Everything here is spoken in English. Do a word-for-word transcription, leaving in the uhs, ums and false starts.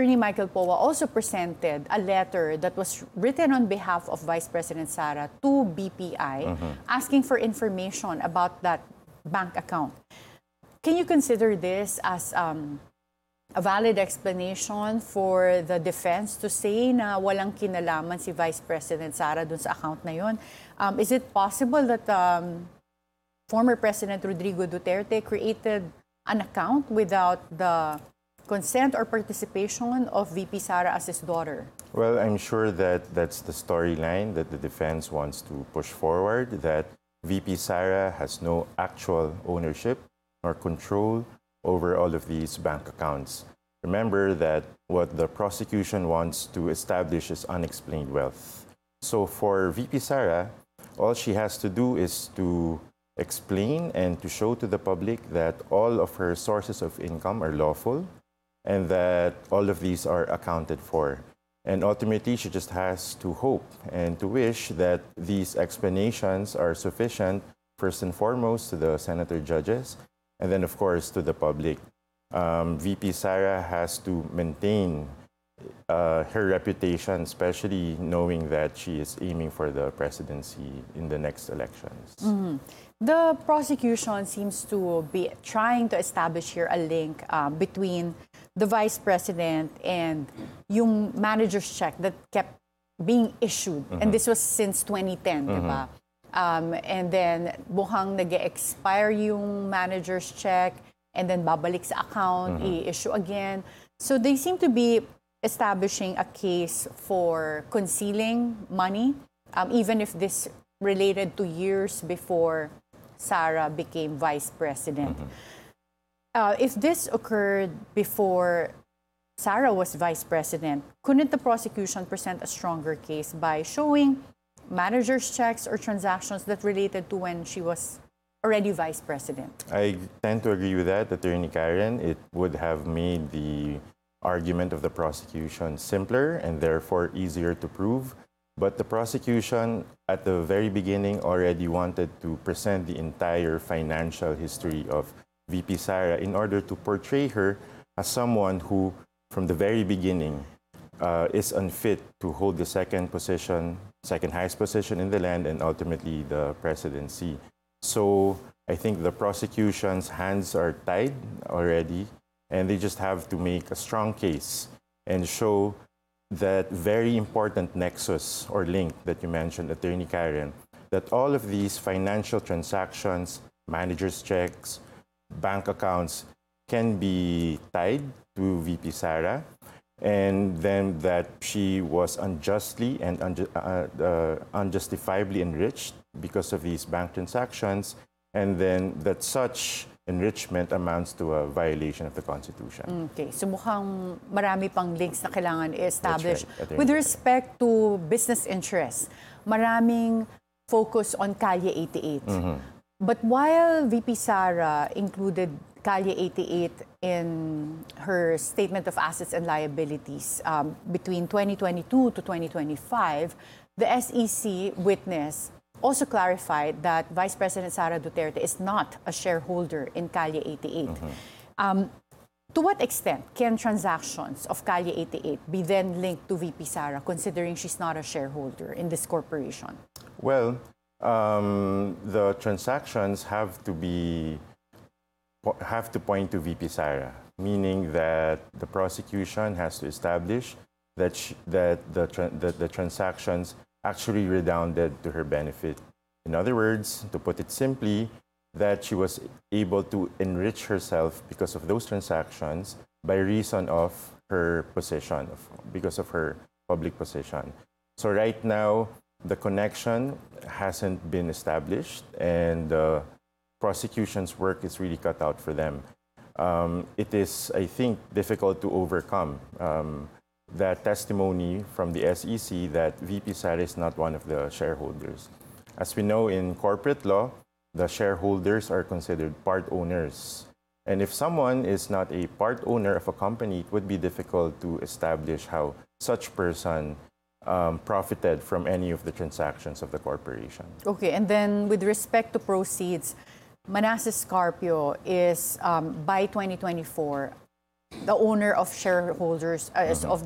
Attorney Michael Poa also presented a letter that was written on behalf of Vice President Sara to B P I, mm-hmm. asking for information about that bank account. Can you consider this as um, a valid explanation for the defense to say na walang kinalaman si Vice President Sara dun sa account na yun? Um, is it possible that um, former President Rodrigo Duterte created an account without the consent or participation of V P Sara as his daughter? Well, I'm sure that that's the storyline that the defense wants to push forward, that V P Sara has no actual ownership or control over all of these bank accounts. Remember that what the prosecution wants to establish is unexplained wealth. So for V P Sara, all she has to do is to explain and to show to the public that all of her sources of income are lawful and that all of these are accounted for. And ultimately, she just has to hope and to wish that these explanations are sufficient, first and foremost, to the senator judges, and then, of course, to the public. Um, V P Sara has to maintain uh, her reputation, especially knowing that she is aiming for the presidency in the next elections. Mm-hmm. The prosecution seems to be trying to establish here a link uh, between the vice president and yung manager's check that kept being issued. Mm-hmm. And this was since twenty ten, mm-hmm. diba? Um, and then mukhang nag-expire yung manager's check and then babalik sa account, mm-hmm. i-issue again. So they seem to be establishing a case for concealing money, um, even if this related to years before Sara became vice president. Mm-hmm. Uh, if this occurred before Sara was vice president, couldn't the prosecution present a stronger case by showing managers' checks or transactions that related to when she was already vice president? I tend to agree with that, Attorney Karen. It would have made the argument of the prosecution simpler and therefore easier to prove. But the prosecution at the very beginning already wanted to present the entire financial history of V P Sara in order to portray her as someone who, from the very beginning, uh, is unfit to hold the second position, second highest position in the land, and ultimately the presidency. So I think the prosecution's hands are tied already, and they just have to make a strong case and show that very important nexus or link that you mentioned, Attorney Karen, that all of these financial transactions, managers' checks, bank accounts can be tied to V P Sara, and then that she was unjustly and unju- uh, uh, unjustifiably enriched because of these bank transactions, and then that such enrichment amounts to a violation of the Constitution. Okay, so mukhang marami pang links na kailangan i-establish. Right. With respect to business interests, maraming focus on Calle eighty-eight. Mm-hmm. But while V P Sara included Calle eighty-eight in her statement of assets and liabilities um, between twenty twenty-two to twenty twenty-five, the S E C witness also clarified that Vice President Sara Duterte is not a shareholder in Calle eighty-eight. Mm-hmm. Um, to what extent can transactions of Calle eighty-eight be then linked to V P Sara, considering she's not a shareholder in this corporation? Well, um, the transactions have to be have to point to V P Sara, meaning that the prosecution has to establish that she, that the tra- that the transactions actually redounded to her benefit. In other words, to put it simply, that she was able to enrich herself because of those transactions by reason of her position, because of her public position. So right now, the connection hasn't been established, and the prosecution's work is really cut out for them. Um, it is, I think, difficult to overcome um, that testimony from the S E C that V P Sara is not one of the shareholders. As we know, in corporate law, the shareholders are considered part owners. And if someone is not a part owner of a company, it would be difficult to establish how such person um, profited from any of the transactions of the corporation. Okay, and then with respect to proceeds, Manasseh Scarpio is, um, by twenty twenty-four, the owner of shareholders uh, of